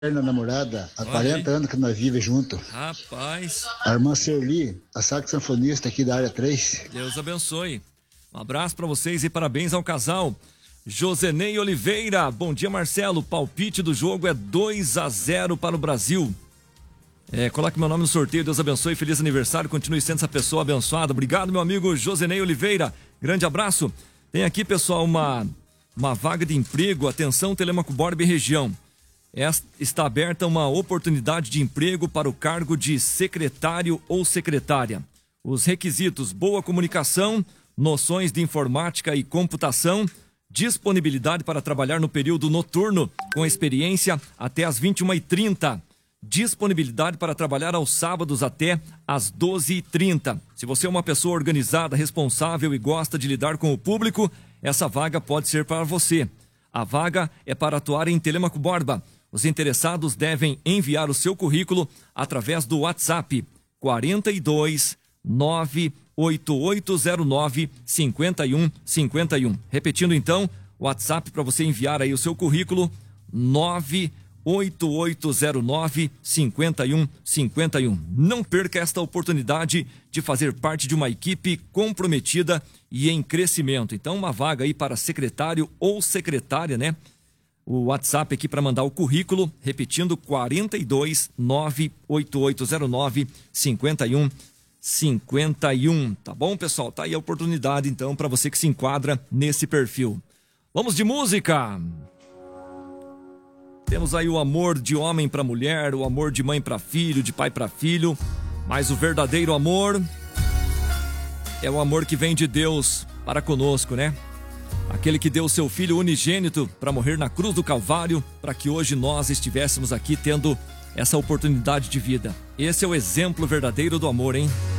Na namorada, há Olha 40 aí. anos que nós vivemos junto. Rapaz, A irmã Serli, a sax sanfonista aqui da área 3. Deus abençoe. Um abraço pra vocês e parabéns ao casal. Josenei Oliveira, bom dia Marcelo, palpite do jogo é 2-0 para o Brasil. Coloque meu nome no sorteio, Deus abençoe, feliz aniversário, continue sendo essa pessoa abençoada. Obrigado, meu amigo Josenei Oliveira, grande abraço. Tem aqui, pessoal, uma vaga de emprego, atenção Telêmaco Borba e região. Está aberta uma oportunidade de emprego para o cargo de secretário ou secretária. Os requisitos: boa comunicação, noções de informática e computação, disponibilidade para trabalhar no período noturno, com experiência até às 21h30. Disponibilidade para trabalhar aos sábados até às 12h30. Se você é uma pessoa organizada, responsável e gosta de lidar com o público, essa vaga pode ser para você. A vaga é para atuar em Telêmaco Borba. Os interessados devem enviar o seu currículo através do WhatsApp 42 98809 5151. Repetindo então, WhatsApp para você enviar aí o seu currículo 98809 5151. Não perca esta oportunidade de fazer parte de uma equipe comprometida e em crescimento. Então, uma vaga aí para secretário ou secretária, né? O WhatsApp aqui para mandar o currículo, repetindo, 42 98809 5151. Tá bom, pessoal? Tá aí a oportunidade, então, para você que se enquadra nesse perfil. Vamos de música! Temos aí o amor de homem para mulher, o amor de mãe para filho, de pai para filho, mas o verdadeiro amor é o amor que vem de Deus para conosco, né? Aquele que deu o seu filho unigênito para morrer na cruz do Calvário, para que hoje nós estivéssemos aqui tendo essa oportunidade de vida. Esse é o exemplo verdadeiro do amor, hein?